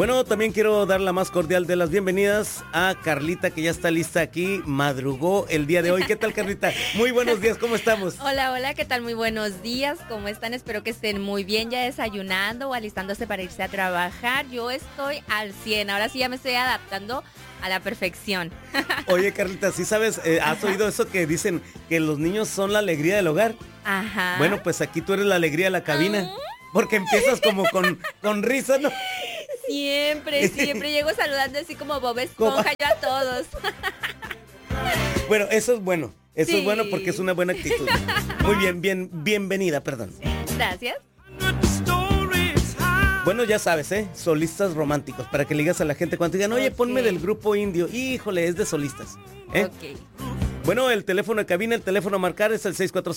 Bueno, también quiero dar la más cordial de las bienvenidas a Carlita, que ya está lista aquí, madrugó el día de hoy. ¿Qué tal, Carlita? Muy buenos días, ¿cómo estamos? Hola, hola, ¿qué tal? Muy buenos días, ¿cómo están? Espero que estén muy bien, ya desayunando o alistándose para irse a trabajar. Yo estoy al 100, ahora sí ya me estoy adaptando a la perfección. Oye, Carlita, ¿sí sabes, has oído eso que dicen que los niños son la alegría del hogar? Ajá. Bueno, pues aquí tú eres la alegría de la cabina, porque empiezas como con risa, ¿no? Siempre llego saludando así como Bob Esponja yo a todos. Bueno, eso es bueno. Eso Sí. es bueno porque es una buena actitud. Muy bien, bienvenida, perdón. Gracias. Bueno, ya sabes, solistas románticos, para que le digas a la gente cuando digan, oye, Ok. ponme del grupo indio. Híjole, es de solistas. Ok. Bueno, el teléfono de cabina, el teléfono a marcar es el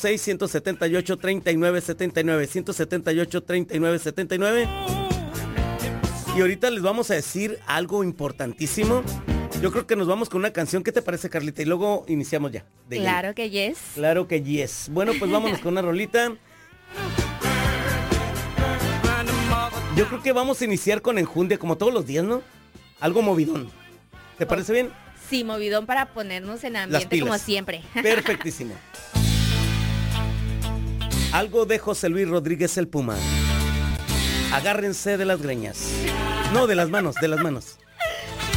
646-178-3979, 178-3979. Y ahorita les vamos a decir algo importantísimo. Yo creo que nos vamos con una canción. ¿Qué te parece, Carlita? Y luego iniciamos ya. Claro que yes. Claro que yes. Bueno, pues vámonos con una rolita. Yo creo que vamos a iniciar con enjundia, como todos los días, ¿no? Algo movidón. ¿Te parece bien? Sí, movidón para ponernos en Las ambiente pilas. como siempre. Perfectísimo. Algo de José Luis Rodríguez el Puma. Agárrense de las greñas. No, de las manos, de las manos.